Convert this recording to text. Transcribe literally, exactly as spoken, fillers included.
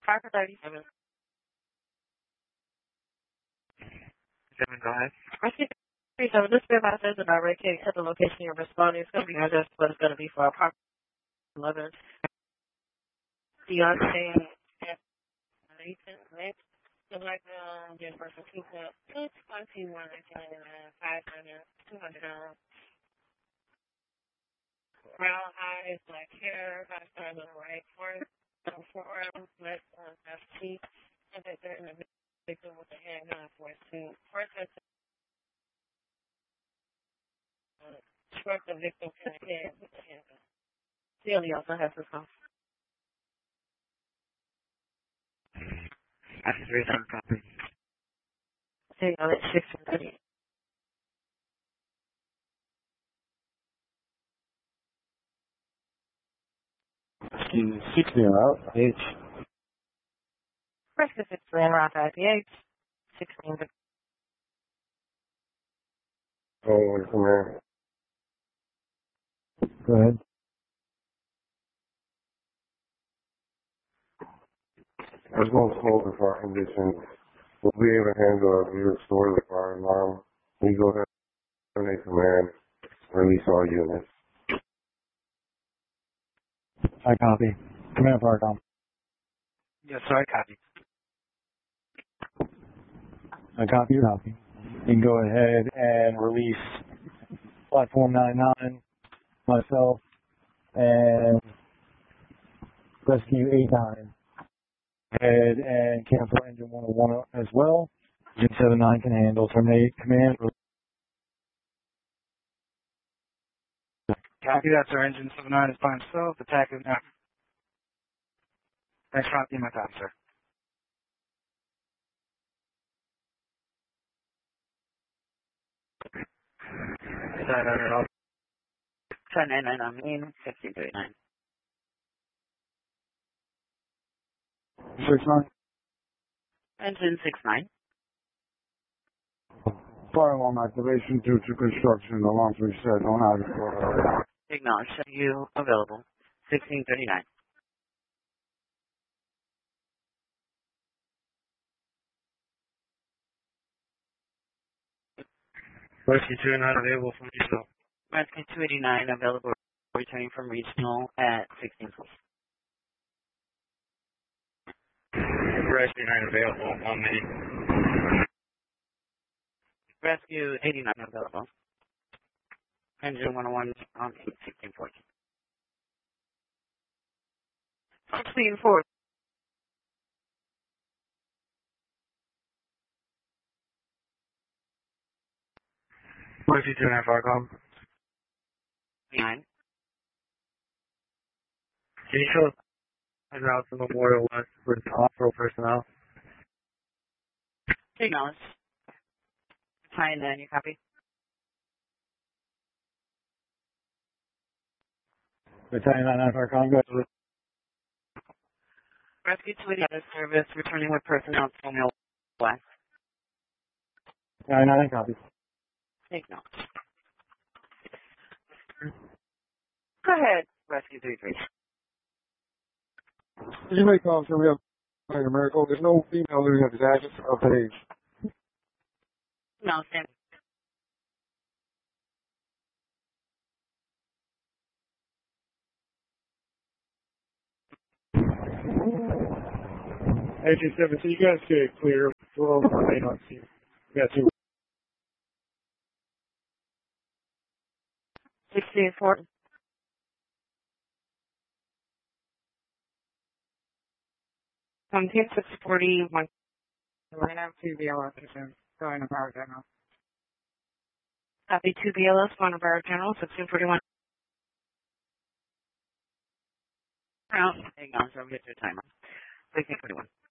Parker thirty-seven. Seven, go ahead. Rescue thirty-seven, this advice says that I already can't accept the location you're responding. It's going to be addressed, but it's going to be for a Parker eleven. Deontay and Nathan, next. So like, um, Jennifer from two point two, one two one, nineteen ninety-nine, five hundred, two hundred dollars. Brown eyes, black hair, five stars on the right, four, forearms, left on left cheek, and that they're in the victim with a handgun for two. First, that's uh, struck the victim in the head with a handgun. Still, he also has his phone. After three, seven, copy. Still, it's sixteen thirty. Rescue six zero H. Rescue six three and Route fifty-eight, sixteen. Oh, come here. Go ahead. There's no smoke or fire conditions. We'll be able to handle it if you restore the fire alarm. You go ahead and terminate command. Release all units. I copy. Command fire com. Yes, sir, I copy. I copy your copy. You can go ahead and release platform ninety-nine, myself, and rescue eight nine. Head and cancel engine one oh one as well. Engine seven nine can handle. Terminate command. Copy that, sir. Engine seven nine is by himself. Attack is now. Thanks for not being my time, sir. ten nine nine on me, sixteen thirty-nine. six nine. Engine six nine. Fire alarm activation due to construction. Alarms reset. On out of order. Acknowledge. Show you available. sixteen thirty-nine. Rescue two not available from regional. Rescue two eighty-nine available. Returning from regional at sixteen forty. Rescue nine available. One minute. Rescue eighty-nine available. Engine one oh one on sixteen forty. sixteen forty. Rescue two nine fire com. Nine. Can you show us en route to Memorial West with hospital personnel? Acknowledge. Hi, then you copy? Battalion nine nine fire com. Go ahead. Rescue two eighty-nine service returning with personnel to Memorial West. nine nine copy. Acknowledge. Go ahead, Rescue three three. You may call from the Fire Miracle. There's no female living at the address of page. No, stand. Agent seven, so you guys get clear. Well, I don't see. You got two. sixteen forty. Um, team six forty, one. Line up two B L S is going to Power General. Copy two B L S, one of our general, sixteen forty-one. Out. Hang on, so I'll get your timer. sixteen forty-one.